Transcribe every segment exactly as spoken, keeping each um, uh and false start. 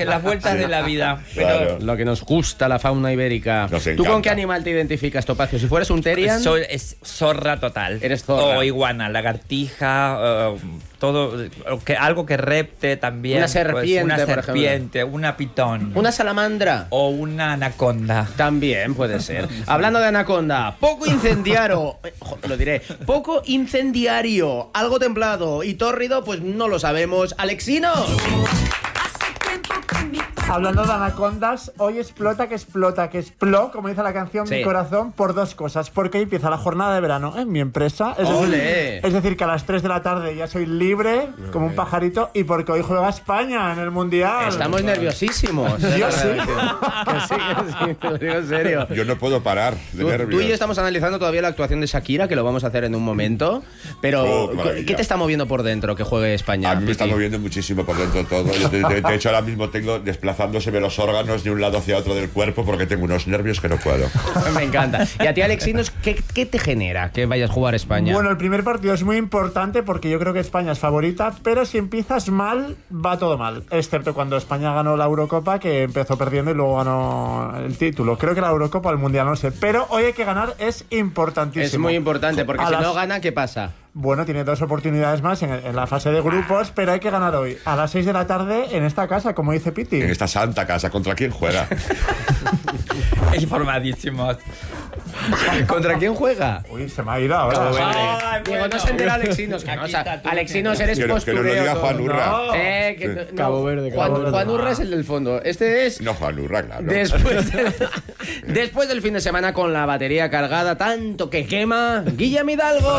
que las vueltas sí. de la vida. Pero Claro. Lo que nos gusta la fauna ibérica. Nos ¿Tú encanta. con qué animal te identificas, Topacio? Si fueras un Terian... soy es zorra total. Eres zorra. O iguana, lagartija, uh, todo, que, algo que repte también. Una serpiente, pues, una por serpiente, una pitón. ¿Una salamandra? O una anaconda. También puede ser. Hablando de anaconda, poco incendiario, lo diré, poco incendiario, algo templado y tórrido, pues no lo sabemos. ¡Alexinos! Hablando de anacondas, hoy explota que explota que expló, como dice la canción, Sí. mi corazón, por dos cosas. Porque hoy empieza la jornada de verano en mi empresa. Es ¡Ole! decir, es decir, que a las tres de la tarde ya soy libre, como un pajarito, y porque hoy juega España en el Mundial. Estamos nerviosísimos. Yo sí. Que sí, que sí, te lo digo en serio. Yo no puedo parar de Tú, nervios. tú y yo estamos analizando todavía la actuación de Shakira, que lo vamos a hacer en un momento. Pero, Oh, qué maravilla. ¿qué te está moviendo por dentro que juegue España? A mí me está Piti? moviendo muchísimo por dentro todo. Yo, de, de- de hecho, ahora mismo tengo desplazándose los órganos de un lado hacia otro del cuerpo porque tengo unos nervios que no puedo. Me encanta. Y a ti, Alexinos, ¿qué, qué te genera que vayas a jugar a España? Bueno, el primer partido es muy importante porque yo creo que España es favorita, pero si empiezas mal, va todo mal. Excepto cuando España ganó la Eurocopa, que empezó perdiendo y luego ganó el título. Creo que la Eurocopa o el Mundial, no sé. Pero hoy hay que ganar, es importantísimo. es muy importante, porque A si las- no gana, ¿qué pasa? Bueno, tiene dos oportunidades más en, en la fase de grupos, pero hay que ganar hoy. A las seis de la tarde en esta casa, como dice Piti. En esta santa casa, ¿contra quién juega? Informadísimos. ¿Contra quién juega? Uy, se me ha ido ahora. Cabo Verde. Ay, Diego, bueno. no se entera Alexinos. Que no, o sea, Aquí está, tú Alexinos, tienes. eres Que no- que postureo. no lo diga todo. Juan Urra. No. Eh, que no- Cabo Verde, Juan, Cabo Verde. Juan Urra es el del fondo. Este es... No, Juan Urra, claro. Después, de- después del fin de semana con la batería cargada, tanto que quema, Guillermo Hidalgo.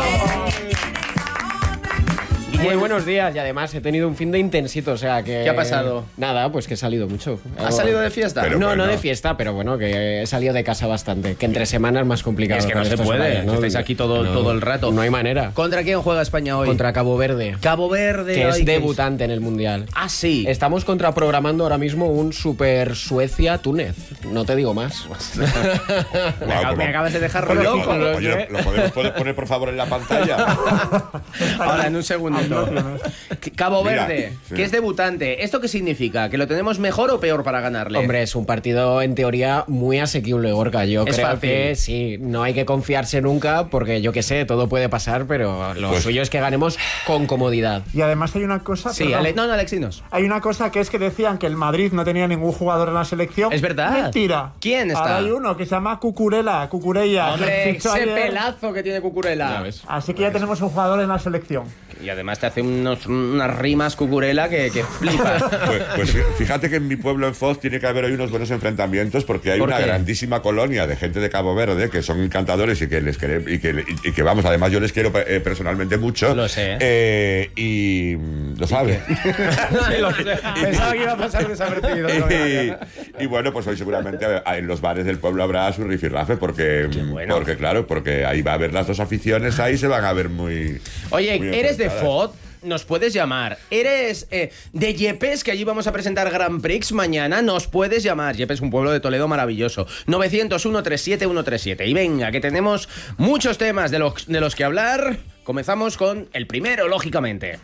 Muy buenos días y además he tenido un fin de intensito, o sea que... ¿Qué ha pasado? Nada, pues que he salido mucho. ¿Has salido de fiesta? Pero no, bueno. no de fiesta, pero bueno, que he salido de casa bastante. Que entre semanas es más complicado. Es que no con se estos puede, horarios, que estáis aquí todo- todo el rato. No hay manera. ¿Contra quién juega España hoy? Contra Cabo Verde, Cabo Verde. que es ay, debutante en el Mundial. Ah, sí. Estamos contraprogramando ahora mismo un Super Suecia-Túnez. No te digo más. Me, Guau, acab- como- me acabas de dejar Oye, loco. oye, ¿lo podemos poner, poner, por favor en la pantalla? Ahora, en un segundito. Cabo Mira, Verde, sí. que es debutante. ¿Esto qué significa? ¿Que lo tenemos mejor o peor para ganarle? Hombre, es un partido en teoría muy asequible, Gorka. Yo Es creo fácil. que sí, no hay que confiarse nunca porque yo que sé, todo puede pasar, pero lo Pues- suyo es que ganemos con comodidad. Y además hay una cosa... Sí, perdón. Ale- no, no, Alexinos. Hay una cosa que es que decían que el Madrid no tenía ningún jugador en la selección. Es verdad. Mentira. ¿Quién está? Ahora hay uno que se llama Cucurella, Cucurella. que Hombre, fichó ese ayer. pelazo que tiene Cucurella. Ya ves. Así que ya tenemos un jugador en la selección. Y además te hace unos, unas rimas Cucurella que, que flipas. Pues, pues fíjate que en mi pueblo, en Foz, tiene que haber hoy unos buenos enfrentamientos porque hay ¿Por una qué? grandísima colonia de gente de Cabo Verde que son encantadores y que les quere- y que, y que vamos, además yo les quiero eh, personalmente mucho. Lo sé. Eh, y mm, lo sabe. Pensaba que iba a pasar desapercibido. y, y bueno, pues hoy seguramente en los bares del pueblo habrá su rifirrafe porque, bueno. porque claro, porque ahí va a haber las dos aficiones, ahí se van a ver muy... Oye, muy ¿eres de enfrentadas. F O D? Nos puedes llamar. ¿Eres eh, de Yepes, que allí vamos a presentar Grand Prix mañana? Nos puedes llamar. Yepes es un pueblo de Toledo maravilloso. novecientos uno, treinta y siete, ciento treinta y siete. Y venga, que tenemos muchos temas de los, de los que hablar. Comenzamos con el primero, lógicamente.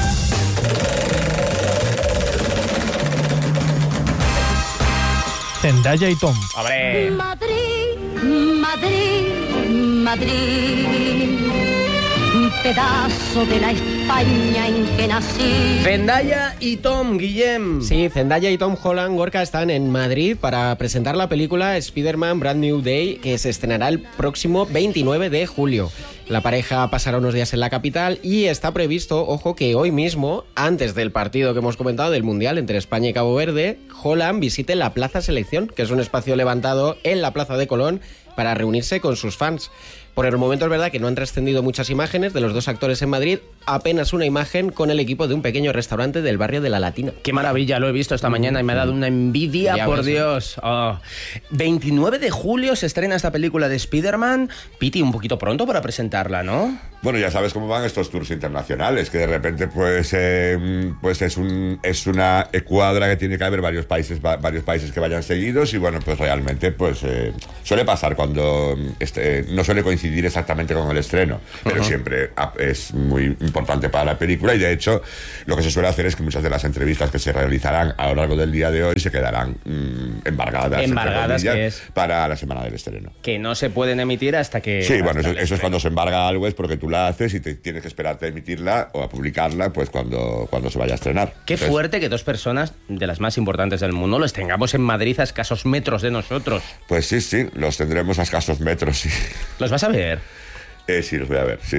Zendaya y Tom. ¡Hombre! Madrid, Madrid, Madrid, pedazo de la España en que nací. Zendaya y Tom, Guillem. Sí, Zendaya y Tom Holland, Gorka, están en Madrid para presentar la película Spider-Man Brand New Day, que se estrenará el próximo veintinueve de julio. La pareja pasará unos días en la capital y está previsto, ojo, que hoy mismo, antes del partido que hemos comentado del Mundial entre España y Cabo Verde, Holland visite la Plaza Selección, que es un espacio levantado en la Plaza de Colón para reunirse con sus fans. Por el momento es verdad que no han trascendido muchas imágenes de los dos actores en Madrid, apenas una imagen con el equipo de un pequeño restaurante del barrio de La Latina. Qué maravilla, lo he visto esta mañana y me ha dado una envidia, Ya por ves, ¿eh? Dios. Oh. veintinueve de julio se estrena esta película de Spider-Man. Piti, un poquito pronto para presentarla, ¿no? Bueno, ya sabes cómo van estos tours internacionales, que de repente pues, eh, pues es, un, es una cuadra que tiene que haber varios países, va- varios países que vayan seguidos y bueno, pues realmente pues eh, suele pasar cuando este, no suele coincidir coincidir exactamente con el estreno, pero uh-huh. siempre es muy importante para la película, y de hecho lo que se suele hacer es que muchas de las entrevistas que se realizarán a lo largo del día de hoy se quedarán mmm, embargadas, embargadas que es para la semana del estreno. Que no se pueden emitir hasta que... Sí, bueno, eso, eso es cuando se embarga algo, es porque tú la haces y te tienes que esperarte a emitirla o a publicarla pues cuando, cuando se vaya a estrenar. Qué Entonces, fuerte que dos personas de las más importantes del mundo los tengamos en Madrid a escasos metros de nosotros. Pues sí, sí, los tendremos a escasos metros, sí. ¿Los vas a ver? Eh, sí, los voy a ver, sí.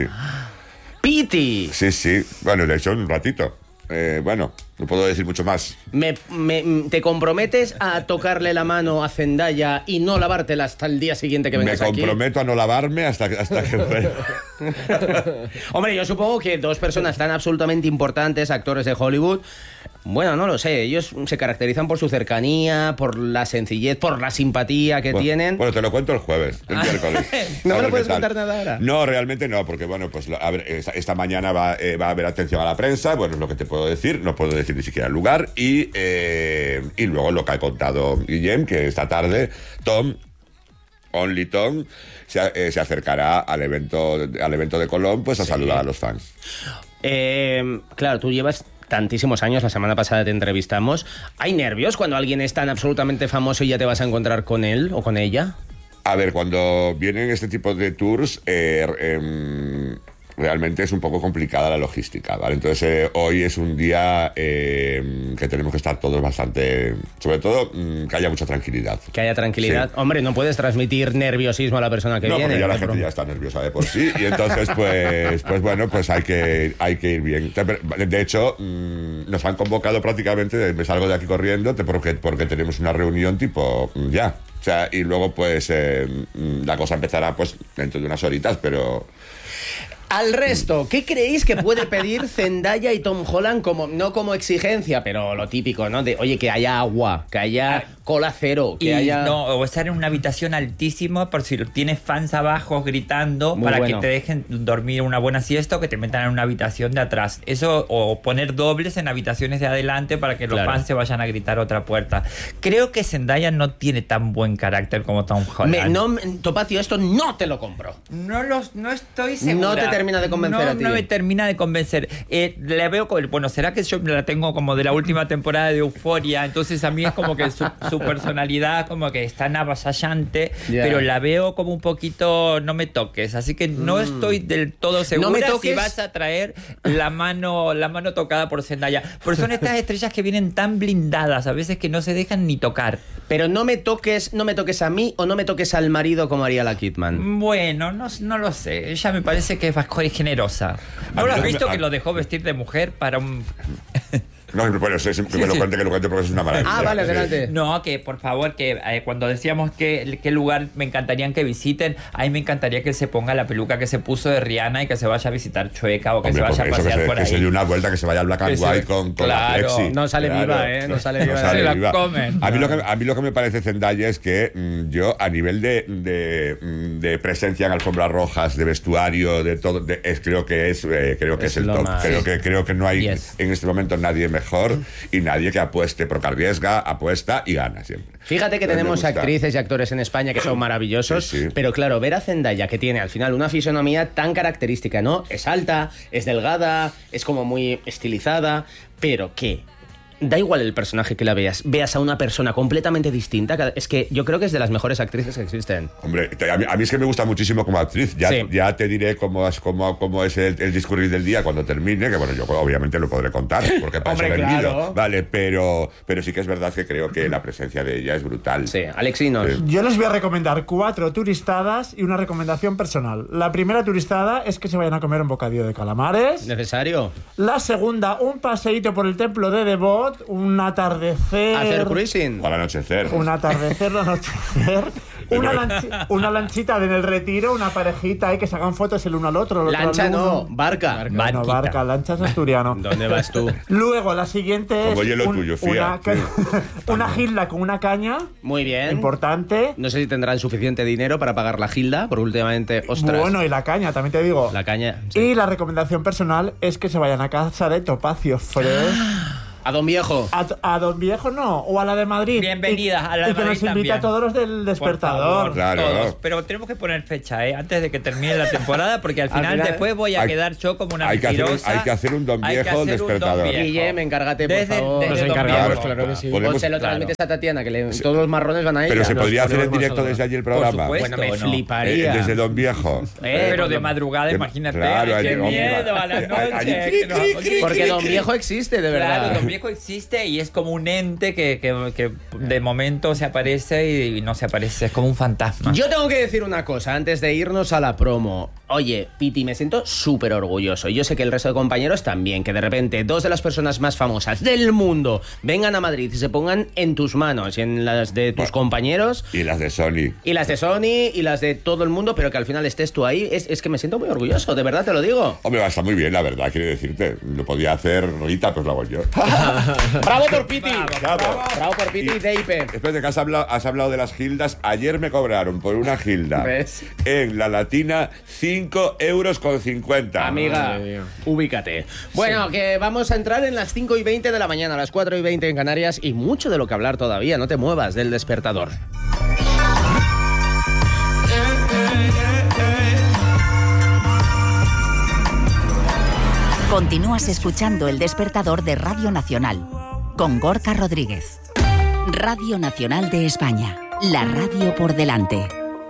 ¡Piti! Sí, sí, bueno, de hecho un ratito. Eh, bueno, no puedo decir mucho más. Me, me, ¿Te comprometes a tocarle la mano a Zendaya y no lavártela hasta el día siguiente que vengas aquí? aquí? Me comprometo a no lavarme hasta, hasta que... Hombre, yo supongo que dos personas tan absolutamente importantes, actores de Hollywood, bueno, no lo sé, ellos se caracterizan por su cercanía, por la sencillez, por la simpatía que bueno, tienen. Bueno, te lo cuento el jueves, el miércoles. ¿No me lo puedes contar nada ahora? No, realmente no, porque bueno, pues a ver, esta, esta mañana va, eh, va a haber atención a la prensa, bueno, es lo que te puedo decir, no puedo decir ni siquiera el lugar, y, eh, y luego lo que ha contado Guillem, que esta tarde Tom, Only Tom, se, eh, se acercará al evento, al evento de Colón, pues a sí. saludar a los fans. Eh, claro, tú llevas tantísimos años, la semana pasada te entrevistamos. ¿Hay nervios cuando alguien es tan absolutamente famoso y ya te vas a encontrar con él o con ella? A ver, cuando vienen este tipo de tours, eh, eh, realmente es un poco complicada la logística, ¿vale? Entonces eh, hoy es un día eh, que tenemos que estar todos bastante... Sobre todo, mm, que haya mucha tranquilidad. Que haya tranquilidad. Sí. Hombre, no puedes transmitir nerviosismo a la persona que no, viene. No, porque ya la gente pronto. ya está nerviosa de por sí, y entonces, pues, pues bueno, pues hay que, hay que ir bien. De hecho, mmm, nos han convocado prácticamente, me salgo de aquí corriendo, porque, porque tenemos una reunión tipo, ya. O sea, y luego, pues, eh, la cosa empezará, pues, dentro de unas horitas, pero... Al resto, ¿qué creéis que puede pedir Zendaya y Tom Holland como, no como exigencia, pero lo típico, ¿no? De, oye, que haya agua, que haya cola cero, que y haya... No, o estar en una habitación altísima por si tienes fans abajo gritando. Muy para bueno. que te dejen dormir una buena siesta o que te metan en una habitación de atrás. Eso, o poner dobles en habitaciones de adelante para que los claro. fans se vayan a gritar a otra puerta. Creo que Zendaya no tiene tan buen carácter como Tom Holland. Me, no, Topacio, esto no te lo compro. No, los, no estoy segura. No te termina de convencer no, a ti. No me termina de convencer. Eh, le veo, bueno, será que yo la tengo como de la última temporada de Euphoria, entonces a mí es como que su, su personalidad como que es tan avasallante, yeah. pero la veo como un poquito, no me toques, así que no mm. estoy del todo segura no me toques. si vas a traer la mano, la mano tocada por Zendaya. Pero son estas estrellas que vienen tan blindadas, a veces que no se dejan ni tocar. Pero no me toques, no me toques a mí o no me toques al marido como haría la Kidman. Bueno, no, no lo sé. Ella me parece que es bastante generosa. ¿No lo has visto que lo dejó vestir de mujer para un... No, bueno, sí, sí, que me lo cuente, que lo cuente porque es una maravilla. Ah, vale, adelante. No, que por favor, que eh, cuando decíamos que qué lugar me encantaría que visiten, a mí me encantaría que se ponga la peluca que se puso de Rihanna y que se vaya a visitar Chueca o que Hombre, se vaya a pasear que se, por que ahí. Que se dé una vuelta, que se vaya al Black and White con, con claro, la Plexi. No sale claro, viva, ¿eh? No sale viva. No sale se viva. la comen. A mí, lo que, a mí lo que me parece Zendaya es que mmm, yo, a nivel de, de, de presencia en alfombras rojas, de vestuario, de todo, de, es, creo que es, eh, creo que es, es el top. Más. Creo que, creo que no hay yes. en este momento nadie mejor y nadie que apueste, porque arriesga, apuesta y gana siempre. Fíjate que Pero tenemos actrices y actores en España que son maravillosos, sí, sí. pero claro, ver a Zendaya, que tiene al final una fisonomía tan característica, ¿no? Es alta, es delgada, es como muy estilizada, pero ¿qué? Da igual el personaje que la veas, veas a una persona completamente distinta. Es que yo creo que es de las mejores actrices que existen. Hombre, a mí, a mí es que me gusta muchísimo como actriz. Ya, sí. ya te diré cómo es, cómo, cómo es el, el discurrir del día cuando termine, que bueno, yo obviamente lo podré contar, porque para Hombre, eso he claro. venido. Vale, pero, pero sí que es verdad que creo que la presencia de ella es brutal. Sí, Alexinos. Sí. Yo les voy a recomendar cuatro turistadas y una recomendación personal. La primera turistada es que se vayan a comer un bocadillo de calamares. ¿Necesario? La segunda, un paseíto por el templo de Devot, una tarde atardecer. Hacer cruising. O al anochecer. Un atardecer, un anochecer. Una, lanchi, una lanchita en el retiro, una parejita ahí que se hagan fotos el uno al otro. El Lancha otro al no, barca. barca no, barca, lancha es asturiano. ¿Dónde vas tú? Luego, la siguiente Como es hielo un, tuyo, fía. una, una gilda con una caña. Muy bien. Importante. No sé si tendrán suficiente dinero para pagar la gilda, porque últimamente, ostras. Bueno, y la caña, también te digo. La caña. Sí. Y la recomendación personal es que se vayan a casa de Topacio Fresh. A Don Viejo. A, a Don Viejo no, o a la de Madrid. Bienvenidas a la de y que Madrid nos invita también. a todos los del Despertador. Por favor, Claro. todos. Pero tenemos que poner fecha, ¿eh? Antes de que termine la temporada, porque al Al final, final después voy a hay- quedar yo como una hay que hacer un- mentirosa. hay que hacer un Don Hay que Viejo hacer un Don Despertador. Viejo. Guillem, encárgate, por Desde- favor. desde Nos Don encargamos, Viejo. claro que sí. Podemos- Pónselo, Claro. transmites a Tatiana, que le- todos los marrones van a ella. Pero se Nos podría hacer en ponemos directo a- desde allí el Por programa. supuesto. Bueno, me ¿o no? fliparía. Eh, desde Don Viejo. Eh, Pero porque- de madrugada, de- imagínate. claro, Ay, qué hay- miedo a la hay- noche. hay- que nos- Porque Don Viejo existe, de verdad. Claro, Don Viejo existe y es como un ente que, que, que de momento se aparece y no se aparece, es como un fantasma. Yo tengo que decir una cosa antes de irnos a la promo. Oye, Piti, me siento súper orgulloso. Y yo sé que el resto de compañeros también, que de repente dos de las personas más famosas del mundo vengan a Madrid y se pongan en tus manos y en las de tus Bueno. compañeros. Y las de Sony. Y las de Sony y las de todo el mundo, pero que al final estés tú ahí. Es, es que me siento muy orgulloso, de verdad te lo digo. Hombre, va a estar muy bien, la verdad, quiero decirte. Lo podía hacer Rita, pues lo hago yo. ¡Bravo por Piti! Bravo. ¡Bravo por Piti y Deipe! Espérate, que has hablado, has hablado de las gildas. Ayer me cobraron por una gilda ¿Ves? en la Latina cinco euros con cincuenta. Amiga, Madre mía. ubícate. Bueno, que vamos a entrar en las cinco y veinte de la mañana, a las cuatro y veinte en Canarias, y mucho de lo que hablar todavía. No te muevas del despertador. Continúas escuchando El Despertador de Radio Nacional con Gorka Rodríguez. Radio Nacional de España, la radio por delante.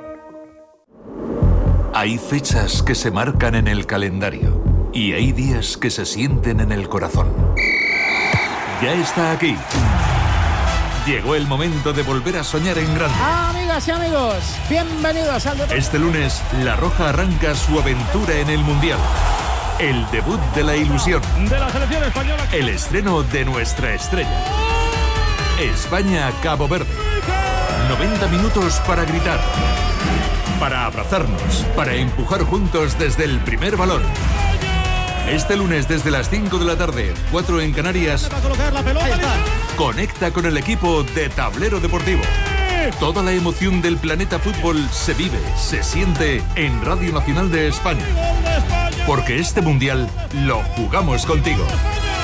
Hay fechas que se marcan en el calendario y hay días que se sienten en el corazón. Ya está aquí. Llegó el momento de volver a soñar en grande. Amigas y amigos, bienvenidos al debut. Este lunes, La Roja arranca su aventura en el Mundial. El debut de la ilusión. De la selección española. El estreno de nuestra estrella. España-Cabo Verde. noventa minutos para gritar. Para abrazarnos. Para empujar juntos desde el primer balón. Este lunes desde las cinco de la tarde, cuatro en Canarias, Va a colocar la pelota. Ahí está. conecta con el equipo de Tablero Deportivo. Toda la emoción del planeta fútbol se vive, se siente en Radio Nacional de España. Porque este mundial lo jugamos contigo.